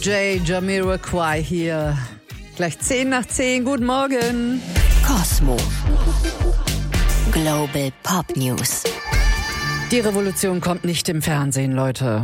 Jamiroquai hier. Gleich 10 nach 10. Guten Morgen. Kosmo. Global Pop News. Die Revolution kommt nicht im Fernsehen, Leute.